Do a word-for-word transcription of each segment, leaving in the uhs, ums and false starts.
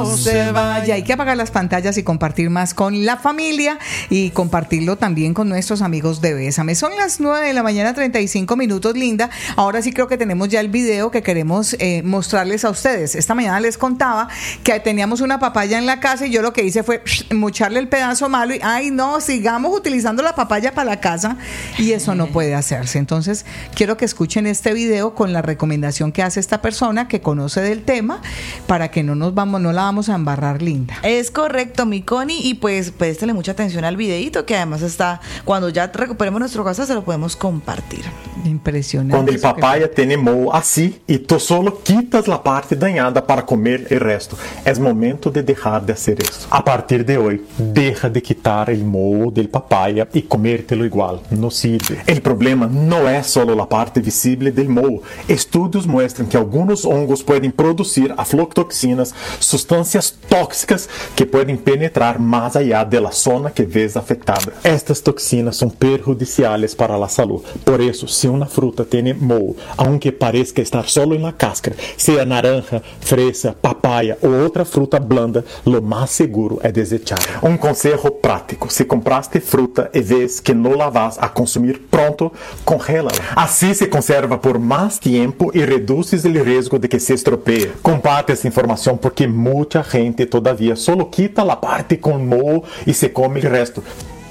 no se vaya. Hay que apagar las pantallas y compartir más con la familia y compartirlo también con nuestros amigos de Bésame. Son las nueve de la mañana, treinta y cinco minutos, Linda. Ahora sí creo que tenemos ya el video que queremos eh, mostrarles a ustedes. Esta mañana les contaba que teníamos una papaya en la casa y yo lo que hice fue mocharle el pedazo malo y, ay no, sigamos utilizando la papaya para la casa y eso no puede hacerse. Entonces, quiero que escuchen este video con la recomendación que hace esta persona que conoce del tema para que no nos vamos, no la vamos a embarrar, Linda. Es correcto, mi Connie, y pues préstale mucha atención al videito que además está, cuando ya recuperemos nuestro casa se lo podemos compartir. Impresionante. Quando el papaya que... tiene moho así y tú solo quitas la parte dañada para comer el resto, es momento de dejar de hacer eso. A partir de hoy, deja de quitar el moho del papaya y comértelo igual, no sirve. El problema no es solo la parte visible del moho. Estudios muestran que algunos hongos pueden producir aflatoxinas, sustancias tóxicas que pueden penetrar más allá de la zona que ves afectada. Estas toxinas son perjudiciales para la salud. Por eso, si una fruta tiene moho, aunque parezca estar solo en la cáscara, sea naranja, fresa, papaya o otra fruta blanda, lo más seguro es desecharla. Un consejo práctico: si compraste fruta y ves que no la vas a consumir pronto, congélala. Así se conserva por más tiempo y reduces el riesgo de que se estropee. Comparte esta información porque mucha gente todavía solo quita la parte con moho y se come el resto.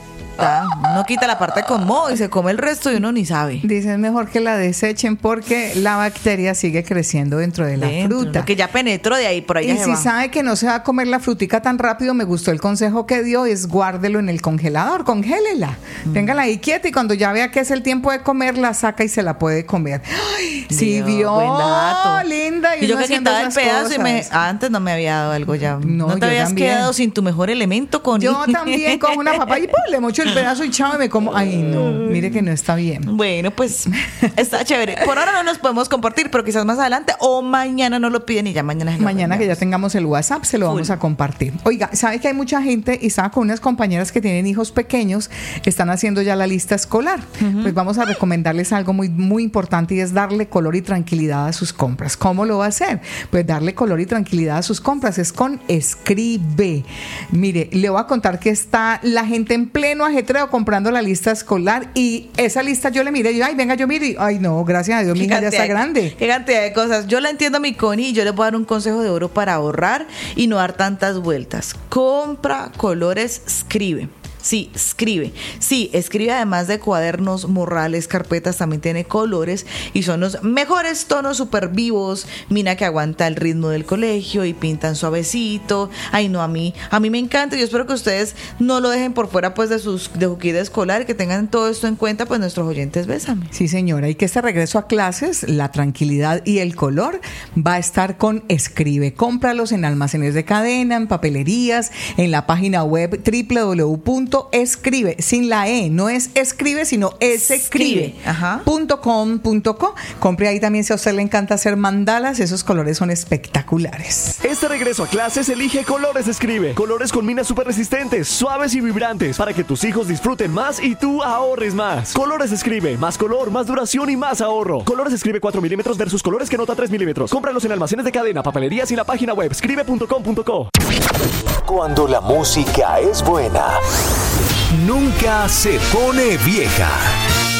No quita la parte con moho y se come el resto y uno ni sabe. Dicen mejor que la desechen porque la bacteria sigue creciendo dentro de la dentro, fruta. Que ya penetró de ahí, por ahí y ya si se va. Sabe que no se va a comer la frutica tan rápido, me gustó el consejo que dio, es guárdelo en el congelador, congélela. Mm. Téngala ahí quieta y cuando ya vea que es el tiempo de comer, la saca y se la puede comer. Ay, sí, vio, buen dato. Linda. Y, y yo que quitaba el pedazo cosas. y me, antes no me había dado algo ya. No, ¿No te habías también. quedado sin tu mejor elemento con Yo también cojo una papaya y ¡pum! Le mocho el pedazo y chao, me como, ay no, mire que no está bien. Bueno, pues está chévere. Por ahora no nos podemos compartir, pero quizás más adelante o mañana nos lo piden y ya mañana. Mañana que ya tengamos el WhatsApp se lo Full. vamos a compartir. Oiga, ¿sabe que hay mucha gente y estaba con unas compañeras que tienen hijos pequeños, están haciendo ya la lista escolar? Uh-huh. Pues vamos a recomendarles algo muy, muy importante y es darle color y tranquilidad a sus compras. ¿Cómo lo va a hacer? Pues darle color y tranquilidad a sus compras es con Escribe. Mire, le voy a contar que está la gente en pleno ajetreo comprando la lista escolar y esa lista yo le miré y yo, ay, venga, yo mire, ay, no, gracias a Dios, mi hija ya está grande. Qué cantidad de cosas. Yo la entiendo, mi Connie, y yo les voy a dar un consejo de oro para ahorrar y no dar tantas vueltas. Compra colores Escribe. Sí, escribe. Sí, escribe además de cuadernos, morrales, carpetas, también tiene colores y son los mejores tonos súper vivos. Mira que aguanta el ritmo del colegio y pintan suavecito. Ay, no, a mí, a mí me encanta. Yo espero que ustedes no lo dejen por fuera pues de sus de su kit escolar, que tengan todo esto en cuenta, pues nuestros oyentes, Bésame. Sí, señora, y que este regreso a clases, la tranquilidad y el color va a estar con Escribe. Cómpralos en almacenes de cadena, en papelerías, en la página web doble u doble u doble u punto escribe, sin la E, no es escribe, sino es escribe punto com punto co. Compre ahí también si a usted le encanta hacer mandalas, esos colores son espectaculares. Este regreso a clases elige Colores Escribe, colores con minas súper resistentes, suaves y vibrantes, para que tus hijos disfruten más y tú ahorres más. Colores Escribe, más color, más duración y más ahorro. Colores Escribe cuatro milímetros versus colores que nota tres milímetros. Cómpralos en almacenes de cadena, papelerías y la página web escribe punto com punto co. Cuando la música es buena, nunca se pone vieja.